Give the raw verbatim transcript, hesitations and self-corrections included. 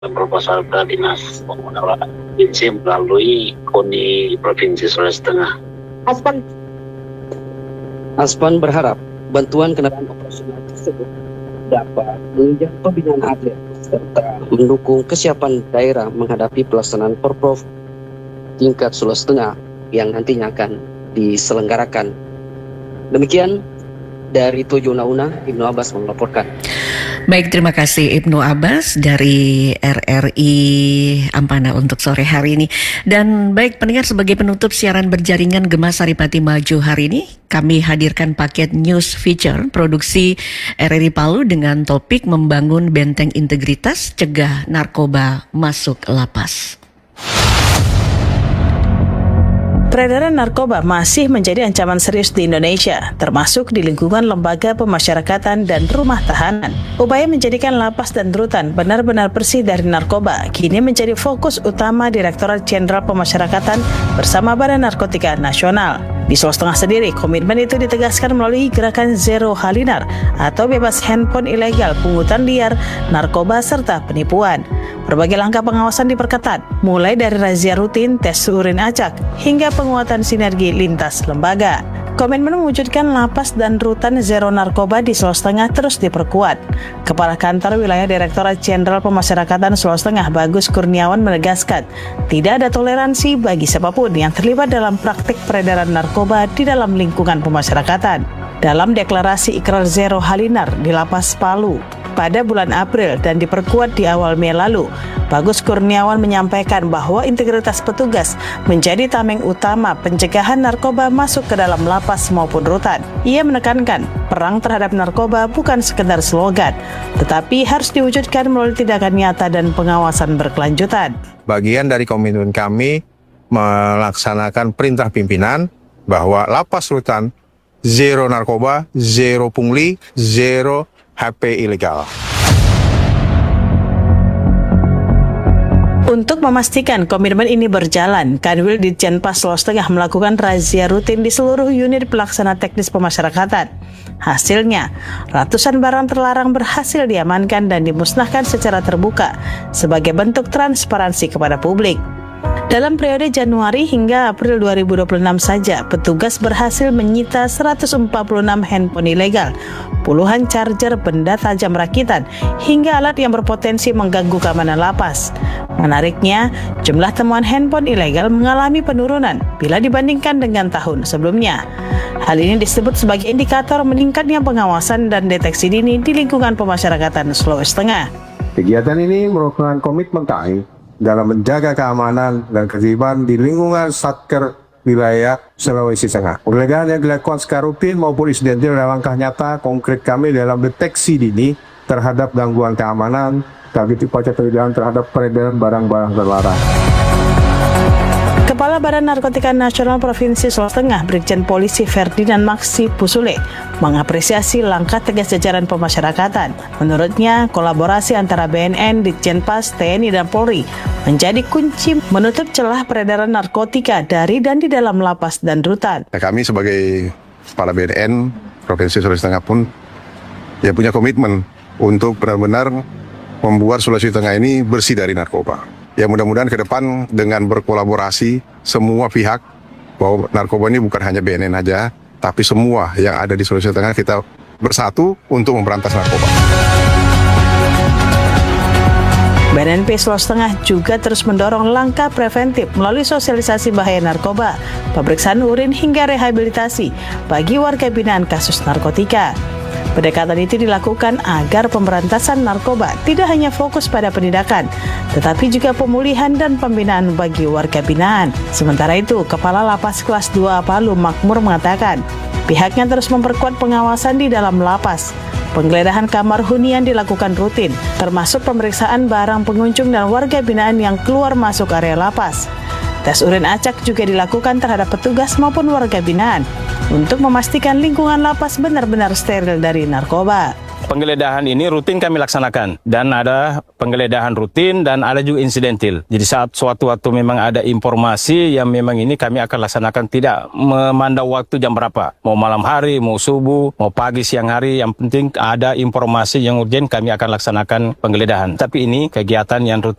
proposal ke Dinas Pengelolaan Provinsi melalui KONI Provinsi Sulawesi Tengah. Aspan Aspan berharap bantuan kendaraan operasional tersebut dapat menunjang pembinaan atlet serta mendukung kesiapan daerah menghadapi pelaksanaan Porprov tingkat Sulawesi Tengah yang nantinya akan diselenggarakan. Demikian dari Tujuh Una-Una, Ibnu Abbas melaporkan. Baik, terima kasih Ibnu Abbas dari R R I Ampana untuk sore hari ini. Dan baik pendengar, sebagai penutup siaran berjaringan Gema Saripati Maju hari ini, kami hadirkan paket news feature produksi R R I Palu dengan topik membangun benteng integritas, cegah narkoba masuk lapas. Peredaran narkoba masih menjadi ancaman serius di Indonesia, termasuk di lingkungan lembaga pemasyarakatan dan rumah tahanan. Upaya menjadikan lapas dan rutan benar-benar bersih dari narkoba kini menjadi fokus utama Direktorat Jenderal Pemasyarakatan bersama Badan Narkotika Nasional. Di Sulawesi Tengah sendiri, komitmen itu ditegaskan melalui gerakan Zero Halinar atau bebas handphone ilegal, pungutan liar, narkoba, serta penipuan. Berbagai langkah pengawasan diperketat, mulai dari razia rutin, tes urin acak, hingga penguatan sinergi lintas lembaga. Komitmen mewujudkan lapas dan rutan zero narkoba di Sulawesi Tengah terus diperkuat. Kepala Kantor Wilayah Direktorat Jenderal Pemasyarakatan Sulawesi Tengah Bagus Kurniawan menegaskan, tidak ada toleransi bagi siapapun yang terlibat dalam praktik peredaran narkoba di dalam lingkungan pemasyarakatan. Dalam deklarasi Ikrar Zero Halinar di Lapas Palu pada bulan April dan diperkuat di awal Mei lalu, Bagus Kurniawan menyampaikan bahwa integritas petugas menjadi tameng utama pencegahan narkoba masuk ke dalam lapas maupun rutan. Ia menekankan perang terhadap narkoba bukan sekedar slogan, tetapi harus diwujudkan melalui tindakan nyata dan pengawasan berkelanjutan. Bagian dari komitmen kami melaksanakan perintah pimpinan bahwa lapas rutan zero narkoba, zero pungli, zero H P ilegal. Untuk memastikan komitmen ini berjalan, Kanwil Ditjenpas Sulawesi Tengah melakukan razia rutin di seluruh unit pelaksana teknis pemasyarakatan. Hasilnya, ratusan barang terlarang berhasil diamankan dan dimusnahkan secara terbuka sebagai bentuk transparansi kepada publik. Dalam periode Januari hingga April dua ribu dua puluh enam saja, petugas berhasil menyita seratus empat puluh enam handphone ilegal, puluhan charger benda tajam rakitan, hingga alat yang berpotensi mengganggu keamanan lapas. Menariknya, jumlah temuan handphone ilegal mengalami penurunan bila dibandingkan dengan tahun sebelumnya. Hal ini disebut sebagai indikator meningkatnya pengawasan dan deteksi dini di lingkungan pemasyarakatan Sulawesi Tengah. Kegiatan ini merupakan komitmen kami dalam menjaga keamanan dan ketertiban di lingkungan Satker wilayah Sulawesi Tengah. Penggeledahan yang dilakukan secara rutin maupun insidental adalah langkah nyata konkret kami dalam deteksi dini terhadap gangguan keamanan, target upaya pencegahan terhadap peredaran barang-barang terlarang. Kepala Badan Narkotika Nasional Provinsi Sulawesi Tengah, Brigjen Polisi Ferdinand Maksi Pusule, mengapresiasi langkah tegas jajaran pemasyarakatan. Menurutnya, kolaborasi antara B N N, Ditjenpas, T N I, dan Polri menjadi kunci menutup celah peredaran narkotika dari dan di dalam lapas dan rutan. Kami sebagai Kepala B N N Provinsi Sulawesi Tengah pun ya punya komitmen untuk benar-benar membuat Sulawesi Tengah ini bersih dari narkoba. Ya mudah-mudahan ke depan dengan berkolaborasi semua pihak, bahwa narkoba ini bukan hanya B N N aja, tapi semua yang ada di Sulawesi Tengah kita bersatu untuk memberantas narkoba. B N N P Sulawesi Tengah juga terus mendorong langkah preventif melalui sosialisasi bahaya narkoba, pemeriksaan urin hingga rehabilitasi bagi warga binaan kasus narkotika. Pendekatan itu dilakukan agar pemberantasan narkoba tidak hanya fokus pada penindakan, tetapi juga pemulihan dan pembinaan bagi warga binaan. Sementara itu, Kepala Lapas Kelas dua Palu Makmur mengatakan, pihaknya terus memperkuat pengawasan di dalam lapas. Penggeledahan kamar hunian dilakukan rutin, termasuk pemeriksaan barang pengunjung dan warga binaan yang keluar masuk area lapas. Tes urin acak juga dilakukan terhadap petugas maupun warga binaan untuk memastikan lingkungan lapas benar-benar steril dari narkoba. Penggeledahan ini rutin kami laksanakan dan ada penggeledahan rutin dan ada juga insidentil. Jadi saat suatu waktu memang ada informasi yang memang ini kami akan laksanakan tidak memandang waktu jam berapa. Mau malam hari, mau subuh, mau pagi, siang hari, yang penting ada informasi yang urgent kami akan laksanakan penggeledahan. Tapi ini kegiatan yang rutin